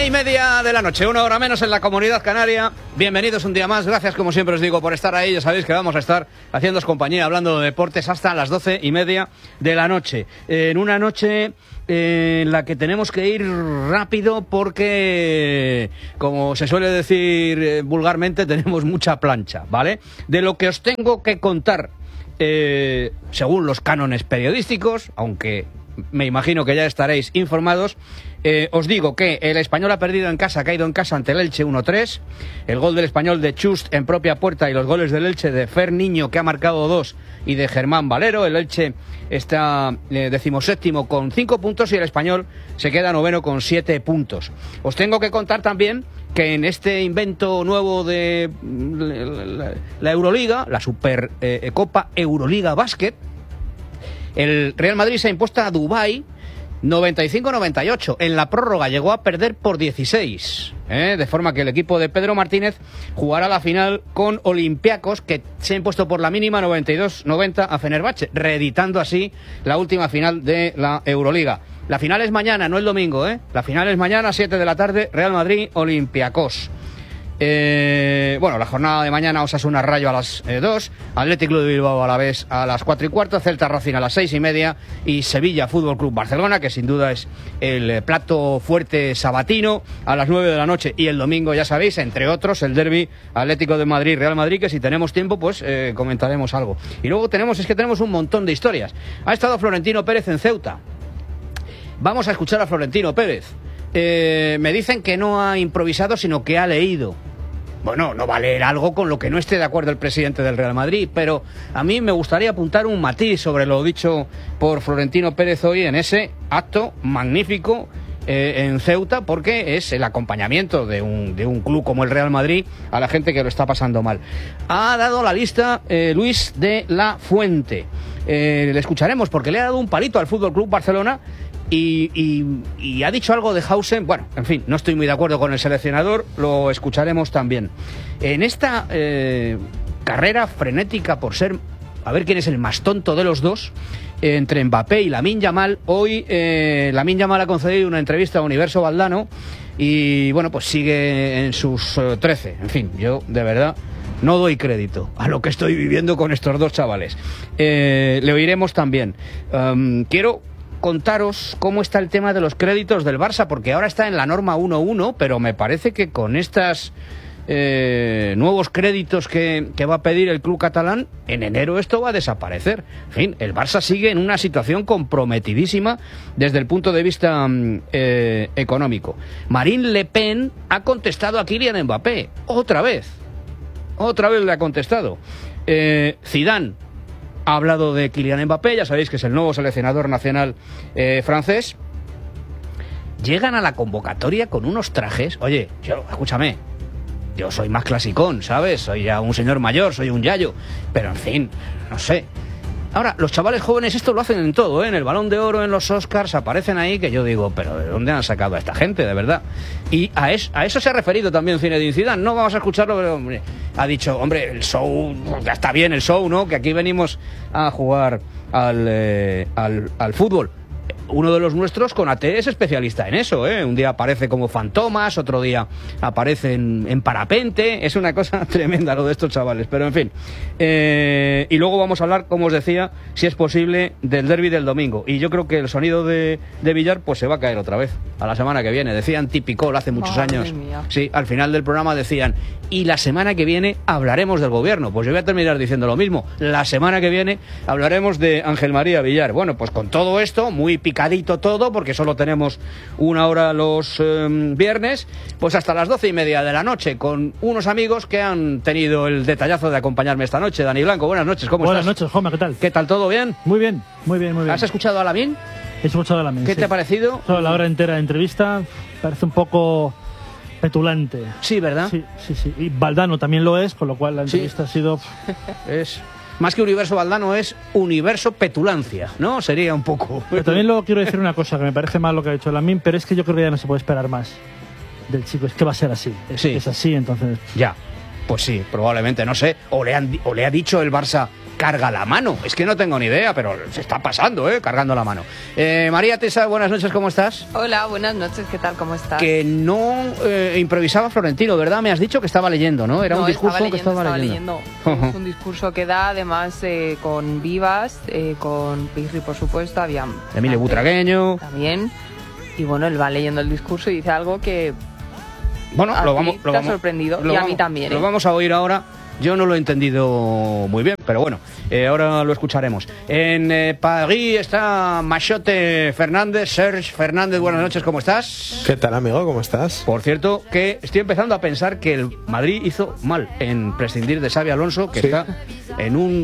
12:30 de la noche, 1 hora menos en la Comunidad Canaria. Bienvenidos un día más, gracias como siempre os digo por estar ahí. Ya sabéis que vamos a estar haciéndoos compañía, hablando de deportes hasta las 12:30 de la noche. En una noche en la que tenemos que ir rápido porque, como se suele decir vulgarmente, tenemos mucha plancha, ¿vale? De lo que os tengo que contar, según los cánones periodísticos, aunque me imagino que ya estaréis informados, os digo que el Español ha perdido en casa, ha caído en casa ante el Elche 1-3. El gol del Español de Chust en propia puerta y los goles del Elche de Fer Niño, que ha marcado 2, y de Germán Valero. El Elche está 17º con 5 puntos y el Español se queda 9º con 7 puntos. Os tengo que contar también que en este invento nuevo de la Euroliga, la Supercopa Euroliga Básquet, el Real Madrid se ha impuesto a Dubái 95-98. En la prórroga llegó a perder por 16, de forma que el equipo de Pedro Martínez jugará la final con Olympiacos, que se ha impuesto por la mínima 92-90 a Fenerbahce, reeditando así la última final de la Euroliga. La final es mañana, no el domingo, La final es mañana, 7 de la tarde, Real Madrid-Olympiacos. Bueno, la jornada de mañana: Osasuna Rayo a las 2, Athletic Club de Bilbao Alavés a las 4:15, Celta Racing a las 6:30 y Sevilla Fútbol Club Barcelona, que sin duda es el plato fuerte sabatino, a las 9 de la noche. Y el domingo, ya sabéis, entre otros, el derbi Atlético de Madrid-Real Madrid, que si tenemos tiempo pues comentaremos algo. Y luego tenemos un montón de historias. Ha estado Florentino Pérez en Ceuta. Vamos a escuchar a Florentino Pérez. Me dicen que no ha improvisado, sino que ha leído. Bueno, no va a leer algo con lo que no esté de acuerdo el presidente del Real Madrid, pero a mí me gustaría apuntar un matiz sobre lo dicho por Florentino Pérez hoy en ese acto magnífico en Ceuta, porque es el acompañamiento de un club como el Real Madrid a la gente que lo está pasando mal. Ha dado la lista Luis de la Fuente. Le escucharemos porque le ha dado un palito al Fútbol Club Barcelona. Y ha dicho algo de Hausen. Bueno, en fin, no estoy muy de acuerdo con el seleccionador, lo escucharemos también. En esta carrera frenética por ser, a ver quién es el más tonto de los dos, entre Mbappé y Lamine Yamal, hoy Lamine Yamal ha concedido una entrevista a Universo Valdano y bueno, pues sigue en sus 13. En fin, yo de verdad no doy crédito a lo que estoy viviendo con estos dos chavales. Le oiremos también. Quiero contaros cómo está el tema de los créditos del Barça, porque ahora está en la norma 1.1, pero me parece que con estas nuevos créditos que va a pedir el club catalán, en enero esto va a desaparecer. En fin, el Barça sigue en una situación comprometidísima desde el punto de vista económico. Marine Le Pen ha contestado a Kylian Mbappé, otra vez le ha contestado. Zidane ha hablado de Kylian Mbappé, ya sabéis que es el nuevo seleccionador nacional francés. Llegan a la convocatoria con unos trajes. Oye, escúchame, yo soy más clasicón, ¿sabes? Soy ya un señor mayor, soy un yayo, pero en fin, no sé. Ahora, los chavales jóvenes esto lo hacen en todo, en el Balón de Oro, en los Oscars, aparecen ahí, que yo digo, pero ¿de dónde han sacado a esta gente, de verdad? Y a eso se ha referido también Zinedine Zidane. No vamos a escucharlo, pero hombre, ha dicho, hombre, el show, ya está bien el show, ¿no? Que aquí venimos a jugar al fútbol. Uno de los nuestros, Konaté, es especialista en eso, Un día aparece como fantomas, otro día aparece en parapente. Es una cosa tremenda lo de estos chavales, pero en fin. Y luego vamos a hablar, como os decía, si es posible, del derbi del domingo. Y yo creo que el sonido de Villar pues se va a caer otra vez a la semana que viene. Decían típico hace muchos años. Mía. Sí, al final del programa decían, y la semana que viene hablaremos del gobierno. Pues yo voy a terminar diciendo lo mismo. La semana que viene hablaremos de Ángel María Villar. Bueno, pues con todo esto, muy picadito todo, porque solo tenemos una hora los viernes, pues hasta las 12:30 de la noche, con unos amigos que han tenido el detallazo de acompañarme esta noche. Dani Blanco, buenas noches, ¿cómo estás? Buenas noches, Joma, ¿qué tal? ¿Qué tal, todo bien? Muy bien. ¿Has escuchado a Lamine? He escuchado a Lamine, ¿Qué te ha parecido? Toda la hora entera de entrevista, parece un poco petulante. Sí, ¿verdad? Sí. Y Valdano también lo es, con lo cual la entrevista ha sido... Es... Más que Universo Valdano es Universo Petulancia, ¿no? Sería un poco... Pero también luego quiero decir una cosa, que me parece mal lo que ha dicho Lamine, pero es que yo creo que ya no se puede esperar más del chico. Es que va a ser así. Es así, entonces... Ya, pues sí, probablemente, no sé. O le ha dicho el Barça carga la mano? Es que no tengo ni idea, pero se está pasando, cargando la mano. María Tesa, buenas noches, ¿cómo estás? Hola, buenas noches, ¿qué tal? ¿Cómo estás? Que no improvisaba Florentino, ¿verdad? Me has dicho que estaba leyendo, ¿no? Era un discurso que estaba leyendo. Es un discurso que da, además, con Vivas, con Pirri, por supuesto, había... Emilio Butragueño. También. Y bueno, él va leyendo el discurso y dice algo que... Bueno, lo vamos sorprendido, y a mí también. Lo vamos a oír ahora. Yo no lo he entendido muy bien, pero bueno, ahora lo escucharemos. En París está Machote Fernández. Serge Fernández, buenas noches, ¿cómo estás? ¿Qué tal, amigo? ¿Cómo estás? Por cierto, que estoy empezando a pensar que el Madrid hizo mal en prescindir de Xabi Alonso, que está en un...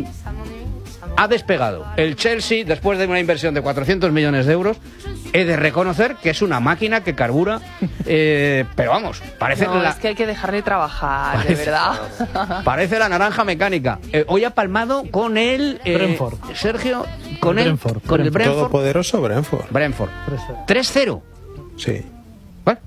Ha despegado. El Chelsea, después de una inversión de 400 millones de euros, he de reconocer que es una máquina que carbura, pero vamos, parece... Es que hay que dejarle trabajar, de verdad. Parece la naranja mecánica. Hoy ha palmado con el... Brentford. Sergio, con el Brentford. Todopoderoso Brentford. 3-0. Sí. Bueno,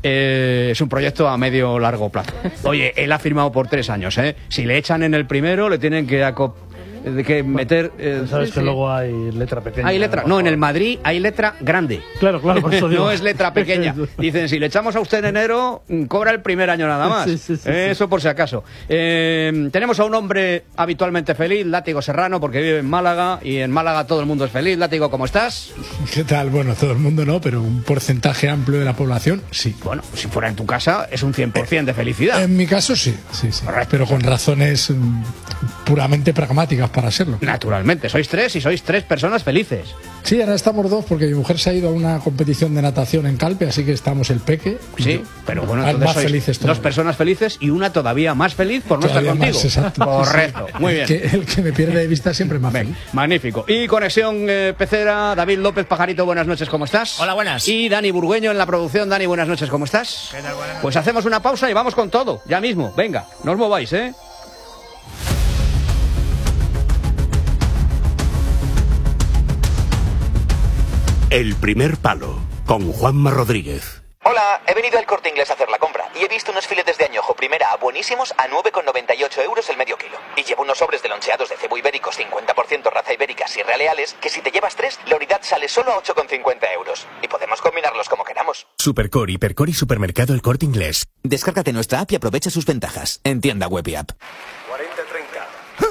es un proyecto a medio largo plazo. Oye, él ha firmado por 3 años, ¿eh? Si le echan en el primero, le tienen que meter... Sabes que luego hay letra pequeña. Hay letra, no, en el Madrid hay letra grande. Claro, por eso digo. No es letra pequeña. Dicen, si le echamos a usted en enero, cobra el primer año nada más. Sí. Eso por si acaso. Tenemos a un hombre habitualmente feliz, Látigo Serrano, porque vive en Málaga, y en Málaga todo el mundo es feliz. Látigo, ¿cómo estás? ¿Qué tal? Bueno, todo el mundo no, pero un porcentaje amplio de la población, sí. Bueno, si fuera en tu casa, es un 100% de felicidad. En mi caso, sí. Pero con razones puramente pragmáticas para serlo. Naturalmente, sois 3 y sois 3 personas felices. Sí, ahora estamos 2 porque mi mujer se ha ido a una competición de natación en Calpe, así que estamos el Peque. Sí, pero bueno, más entonces sois felices 2 personas felices y una todavía más feliz por no estar Todavía contigo. más, exacto. Correcto, muy bien. El que me pierde de vista siempre más feliz. Magnífico. Y conexión pecera, David López Pajarito, buenas noches, ¿cómo estás? Hola, buenas. Y Dani Burgueño en la producción. Dani, buenas noches, ¿cómo estás? ¿Qué tal, buenas? Pues hacemos una pausa y vamos con todo, ya mismo. Venga, no os mováis, ¿eh? El primer palo, con Juanma Rodríguez. Hola, he venido al Corte Inglés a hacer la compra y he visto unos filetes de añojo primera A buenísimos a 9,98 euros el medio kilo. Y llevo unos sobres de loncheados de cebo ibéricos 50% raza ibéricas y realeales que si te llevas 3, la unidad sale solo a 8,50 euros. Y podemos combinarlos como queramos. Supercor, Hipercor y Supermercado El Corte Inglés. Descárgate nuestra app y aprovecha sus ventajas. En tienda web y app. 40-30.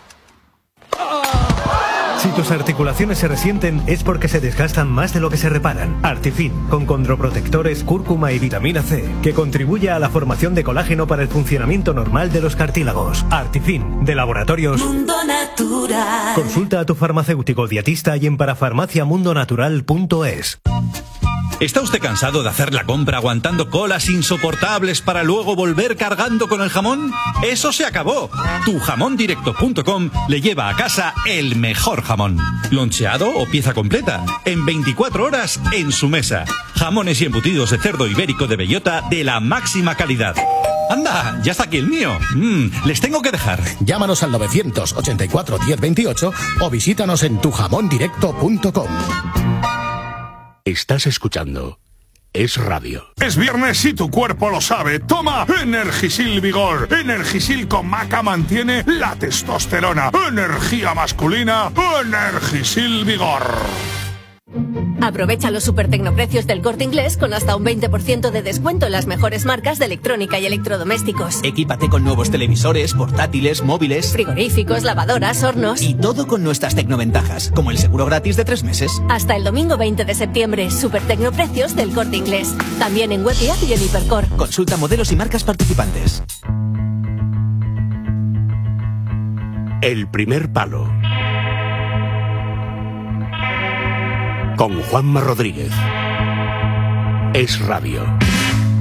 Si tus articulaciones se resienten es porque se desgastan más de lo que se reparan. Artifin, con condroprotectores, cúrcuma y vitamina C, que contribuye a la formación de colágeno para el funcionamiento normal de los cartílagos. Artifin, de Laboratorios Mundo Natural. Consulta a tu farmacéutico dietista y en parafarmaciamundonatural.es. ¿Está usted cansado de hacer la compra aguantando colas insoportables para luego volver cargando con el jamón? ¡Eso se acabó! Tujamondirecto.com le lleva a casa el mejor jamón. Loncheado o pieza completa. En 24 horas en su mesa. Jamones y embutidos de cerdo ibérico de bellota de la máxima calidad. ¡Anda! ¡Ya está aquí el mío! Les tengo que dejar. Llámanos al 984 1028 o visítanos en tujamondirecto.com. Estás escuchando Es Radio. Es viernes y tu cuerpo lo sabe. Toma Energisil Vigor. Energisil con maca mantiene la testosterona. Energía masculina. Energisil Vigor. Aprovecha los supertecnoprecios del Corte Inglés con hasta un 20% de descuento en las mejores marcas de electrónica y electrodomésticos. Equípate con nuevos televisores, portátiles, móviles, frigoríficos, lavadoras, hornos. Y todo con nuestras tecnoventajas, como el seguro gratis de 3 meses. Hasta el domingo 20 de septiembre, supertecnoprecios del Corte Inglés. También en web y app y en Hipercor. Consulta modelos y marcas participantes. El primer palo. Con Juanma Rodríguez. Es Radio.